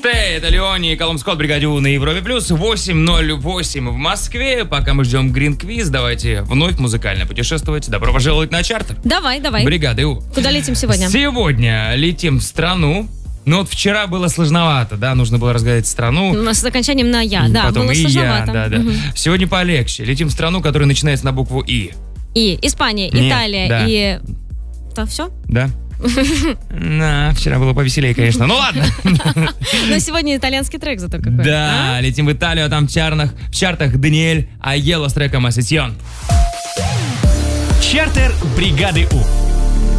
Stay, это Леони и Callum Scott, бригаде У на Европе+. 8:08 в Москве. Пока мы ждем Green Quiz, давайте вновь музыкально путешествовать. Добро пожаловать на чартер. Давай. Бригады У. Куда летим сегодня? Сегодня летим в страну. Ну вот вчера было сложновато, да, нужно было разгадать страну. С окончанием на «я», да, потом было и сложновато. я, да. Сегодня полегче. Летим в страну, которая начинается на букву И. И Испания, Нет, Италия да. и... Это все? Да. Вчера было повеселее, конечно. Ну ладно. Но сегодня итальянский трек зато какой. Да, летим в Италию, а там в чартах Даниэль Айелло с треком «Асесьон». Чартер бригады У.